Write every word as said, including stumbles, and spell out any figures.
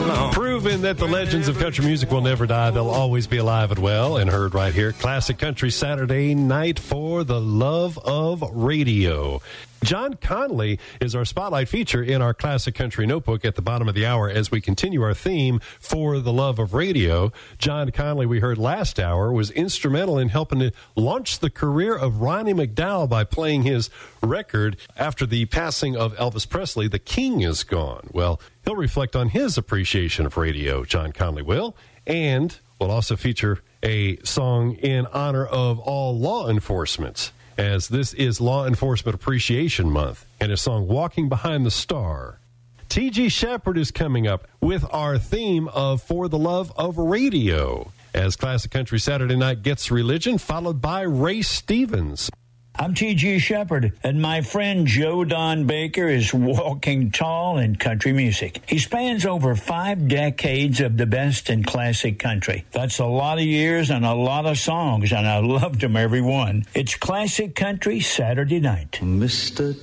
long. Proving that the legends of country music will never die. They'll always be alive and well, and heard right here. Classic Country Saturday night for the love of radio. John Conley is our spotlight feature in our Classic Country Notebook at the bottom of the hour as we continue our theme for the love of radio. John Conley, we heard last hour, was instrumental in helping to launch the career of Ronnie McDowell by playing his record after the passing of Elvis Presley, The King Is Gone. Well, he'll reflect on his appreciation of radio, John Conley will, and we'll also feature a song in honor of all law enforcement, as this is Law Enforcement Appreciation Month, and his song Walking Behind the Star. T G Shepherd is coming up with our theme of For the Love of Radio, as Classic Country Saturday Night gets religion, followed by Ray Stevens. I'm T G Shepherd, and my friend Joe Don Baker is walking tall in country music. He spans over five decades of the best in classic country. That's a lot of years and a lot of songs, and I loved them every one. It's Classic Country Saturday Night. Mister